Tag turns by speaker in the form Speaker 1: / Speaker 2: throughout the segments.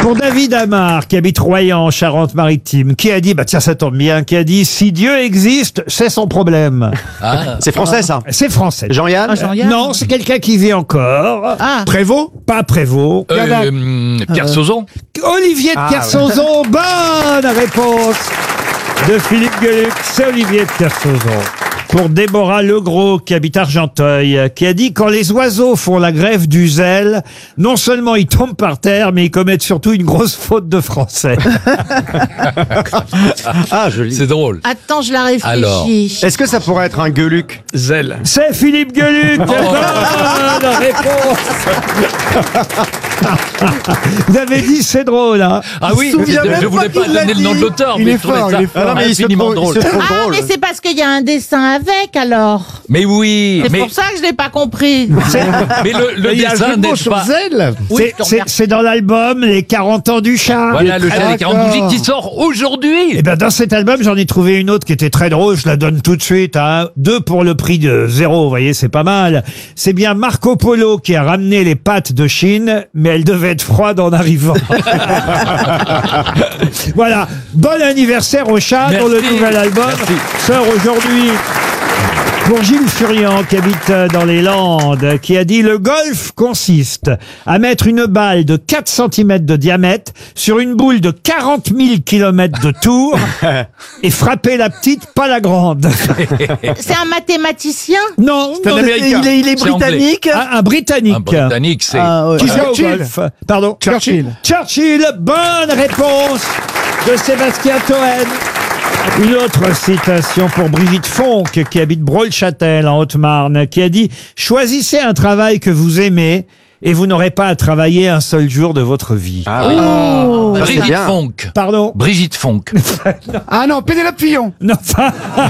Speaker 1: Pour David Amar, qui habite Royan, en Charente-Maritime, qui a dit, bah tiens, ça tombe bien, qui a dit, si Dieu existe, c'est son problème.
Speaker 2: Ah. C'est français, ça?
Speaker 1: C'est français.
Speaker 2: Jean-Yann?
Speaker 1: Non, c'est quelqu'un qui vit encore.
Speaker 3: Ah.
Speaker 1: Prévost? Pas Prévost.
Speaker 4: Pierre Sauzon.
Speaker 1: Olivier de Kersauzon, bonne réponse de Philippe Gueluc, c'est Olivier de Kersauzon. Pour Déborah Legros, qui habite Argenteuil, qui a dit « Quand les oiseaux font la grève du zèle, non seulement ils tombent par terre, mais ils commettent surtout une grosse faute de français. »
Speaker 2: Ah, joli.
Speaker 4: C'est drôle.
Speaker 3: Attends, je la réfléchis.
Speaker 4: Alors.
Speaker 2: Est-ce que ça pourrait être un gueuluc?
Speaker 4: Zèle.
Speaker 1: C'est Philippe Gueluc. Bonne réponse. Vous avez dit c'est drôle, hein?
Speaker 4: Ah oui, je voulais pas donner le nom de l'auteur.
Speaker 5: Il
Speaker 4: mais
Speaker 5: est
Speaker 4: je trouvais
Speaker 5: fort,
Speaker 4: ça
Speaker 5: il est fort.
Speaker 2: Ah non, mais il se
Speaker 4: infiniment
Speaker 2: trouve
Speaker 4: drôle.
Speaker 3: Ah, mais c'est parce qu'il y a un dessin avec, alors.
Speaker 4: Mais oui,
Speaker 3: C'est
Speaker 4: mais,
Speaker 3: pour ça que je l'ai pas compris.
Speaker 4: mais le
Speaker 5: Il y a un
Speaker 4: dessin
Speaker 5: jeu de mots
Speaker 4: n'est
Speaker 5: sur
Speaker 4: pas...
Speaker 5: Zèle.
Speaker 3: Oui, je te remercie.
Speaker 1: C'est dans l'album Les 40 ans du chat.
Speaker 4: Voilà, le chat des 40 bougies qui sort aujourd'hui.
Speaker 1: Et ben dans cet album, j'en ai trouvé une autre qui était très drôle, je la donne tout de suite, hein. 2 pour le prix de 0, vous voyez, c'est pas mal. C'est bien Marco Polo qui a ramené les pâtes de Chine, mais elles devaient être froides en arrivant. Voilà, bon anniversaire au chat
Speaker 4: Merci.
Speaker 1: pour le nouvel album,
Speaker 4: Merci.
Speaker 1: sort aujourd'hui. Pour Gilles Furian, qui habite dans les Landes, qui a dit « Le golf consiste à mettre une balle de 4 cm de diamètre sur une boule de 40 000 km de tour et frapper la petite, pas la grande.
Speaker 3: C'est un mathématicien. »
Speaker 1: Non,
Speaker 5: C'est un
Speaker 1: non,
Speaker 5: Américain.
Speaker 6: Il est
Speaker 4: C'est
Speaker 6: britannique.
Speaker 1: un Britannique.
Speaker 4: Un Britannique, c'est...
Speaker 6: Ah, ouais.
Speaker 1: Qui joue au
Speaker 5: Churchill.
Speaker 1: golf. Pardon.
Speaker 5: Churchill.
Speaker 1: Churchill, bonne réponse de Sébastien Toen. Une autre citation pour Brigitte Fonck, qui habite Brault-le-Châtel, en Haute-Marne, qui a dit « Choisissez un travail que vous aimez et vous n'aurez pas à travailler un seul jour de votre vie.
Speaker 2: Ah oui.
Speaker 3: Oh.
Speaker 2: Ça, c'est
Speaker 4: Brigitte
Speaker 2: bien.
Speaker 4: Fonck. »
Speaker 1: Pardon.
Speaker 4: Brigitte Fonck.
Speaker 5: Ah non, Pénélope Fillon.
Speaker 1: Non, enfin,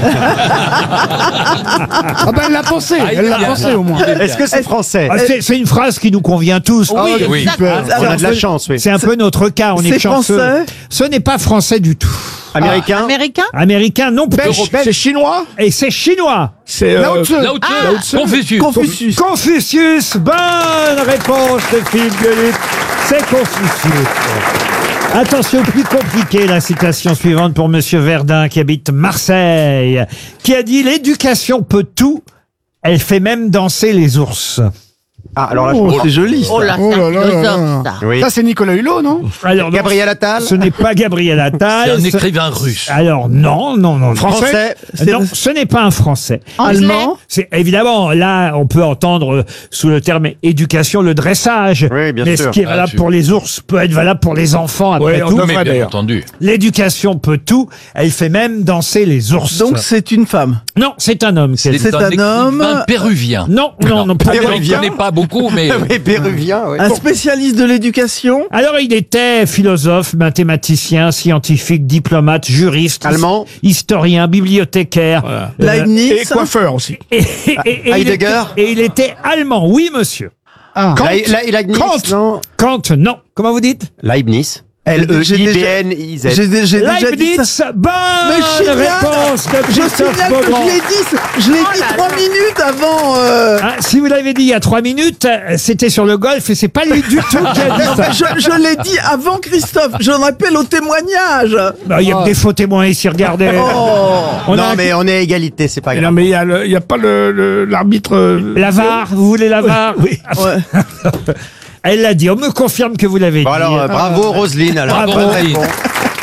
Speaker 5: Ah ben elle l'a pensé,
Speaker 4: Ah, il
Speaker 5: elle
Speaker 4: est
Speaker 5: l'a
Speaker 4: bien.
Speaker 5: pensé au moins.
Speaker 2: Est-ce que c'est français?
Speaker 1: ah, c'est une phrase qui nous convient tous.
Speaker 3: Oui,
Speaker 4: oui.
Speaker 3: exactement.
Speaker 2: On a de la chance, oui.
Speaker 1: C'est un peu notre cas, on est
Speaker 6: C'est
Speaker 1: chanceux.
Speaker 6: français.
Speaker 1: Ce n'est pas français du tout.
Speaker 2: Américain?
Speaker 3: Américain.
Speaker 1: Américain non plus.
Speaker 5: C'est chinois.
Speaker 1: Et c'est chinois.
Speaker 5: C'est
Speaker 4: Lao Tzu.
Speaker 3: Ah.
Speaker 4: Confucius.
Speaker 6: Confucius.
Speaker 1: Confucius, bonne réponse de Philippe Gueluc. C'est Confucius. Attention, plus compliqué, la citation suivante pour Monsieur Verdun, qui habite Marseille, qui a dit « L'éducation peut tout, elle fait même danser les ours.
Speaker 2: Ah, alors là,
Speaker 6: Oh, c'est joli.
Speaker 3: Oh là,
Speaker 5: Oh
Speaker 3: c'est
Speaker 5: là
Speaker 3: un
Speaker 5: là là
Speaker 3: philosophe,
Speaker 5: là.
Speaker 3: ça.
Speaker 2: Oui.
Speaker 5: Ça c'est Nicolas Hulot, non »
Speaker 1: Alors, non,
Speaker 2: Gabriel Attal?
Speaker 1: ce n'est pas Gabriel Attal.
Speaker 4: C'est un
Speaker 1: Ce-
Speaker 4: écrivain russe.
Speaker 1: Alors, non.
Speaker 2: Français?
Speaker 1: Non, ce n'est pas un Français.
Speaker 6: Allemand.
Speaker 1: C'est évidemment, là, on peut entendre sous le terme éducation le dressage.
Speaker 2: Oui, bien
Speaker 1: mais
Speaker 2: sûr.
Speaker 1: ce qui est valable pour les ours peut être valable pour les enfants après
Speaker 5: Ouais,
Speaker 1: tout.
Speaker 5: on
Speaker 4: Mais
Speaker 5: devrait
Speaker 4: bien
Speaker 5: d'ailleurs.
Speaker 4: entendu.
Speaker 1: L'éducation peut tout, elle fait même danser les ours.
Speaker 6: Donc c'est une femme.
Speaker 1: Non, c'est un homme.
Speaker 6: C'est un homme.
Speaker 4: écrivain péruvien.
Speaker 1: Non, pas
Speaker 4: Je ne
Speaker 1: péruvien.
Speaker 4: connais pas beaucoup, mais...
Speaker 2: Oui, péruvien, oui.
Speaker 6: Un spécialiste de l'éducation.
Speaker 1: Alors, il était philosophe, mathématicien, scientifique, diplomate, juriste,
Speaker 2: Allemand?
Speaker 1: historien, bibliothécaire.
Speaker 6: Leibniz.
Speaker 5: Et coiffeur aussi.
Speaker 1: Et
Speaker 2: Heidegger?
Speaker 1: il était allemand, oui, monsieur.
Speaker 5: Ah.
Speaker 2: Leibniz,
Speaker 5: Kant.
Speaker 2: non?
Speaker 1: Kant, non. Comment vous dites?
Speaker 2: Leibniz. L-E-I-B-N-I-Z.
Speaker 6: J'ai déjà dit
Speaker 1: Leibniz,
Speaker 6: ça.
Speaker 1: bonne
Speaker 6: Mais je signale-
Speaker 1: réponse de
Speaker 6: Je
Speaker 1: Christophe
Speaker 6: signale que
Speaker 1: Beaugrand.
Speaker 6: je l'ai dit 3 minutes avant.
Speaker 1: Ah, si vous l'avez dit il y a 3 minutes, c'était sur le golf et c'est pas lui du tout qui a dit ça.
Speaker 6: Je l'ai dit avant Christophe. J'en appelle au témoignage.
Speaker 1: Bah, il y a que des faux témoins ici, regardez. On a
Speaker 2: Non,
Speaker 1: un-
Speaker 2: mais on est à égalité, c'est pas
Speaker 5: Non,
Speaker 2: grave.
Speaker 5: mais il y a pas l'arbitre.
Speaker 1: La VAR, vous voulez la VAR? Oui.
Speaker 6: Ouais.
Speaker 1: Elle l'a dit, on me confirme que vous l'avez
Speaker 2: Bon,
Speaker 1: dit.
Speaker 2: alors, bravo Roselyne, alors.
Speaker 1: Bravo,
Speaker 2: Bonne
Speaker 4: Roselyne.
Speaker 2: réponse.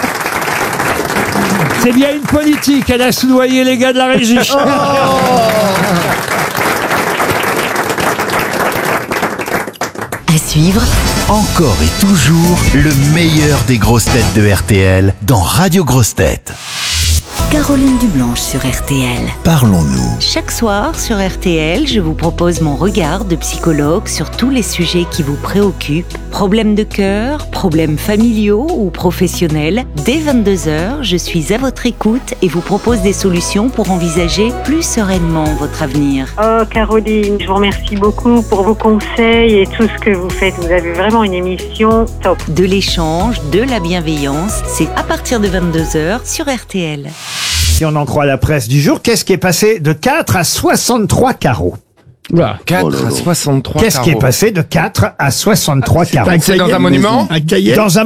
Speaker 1: C'est bien une politique, elle a soudoyé les gars de la régie.
Speaker 7: À suivre, encore et toujours le meilleur des grosses têtes de RTL dans Radio Grosses Têtes.
Speaker 8: Caroline Dublanche sur RTL.
Speaker 7: Parlons-nous.
Speaker 8: Chaque soir sur RTL, je vous propose mon regard de psychologue sur tous les sujets qui vous préoccupent. Problèmes de cœur, problèmes familiaux ou professionnels. Dès 22h, je suis à votre écoute et vous propose des solutions pour envisager plus sereinement votre avenir.
Speaker 9: Oh Caroline, je vous remercie beaucoup pour vos conseils et tout ce que vous faites. Vous avez vraiment une émission top.
Speaker 8: De l'échange, de la bienveillance, c'est à partir de 22h sur RTL.
Speaker 1: Si on en croit la presse du jour, qu'est-ce qui est passé de 4 à 63 carreaux?
Speaker 5: 4 à 63
Speaker 1: Qu'est-ce qui est passé de 4 à 63 carreaux?
Speaker 5: C'est dans un monument? Un cahier?
Speaker 1: Dans un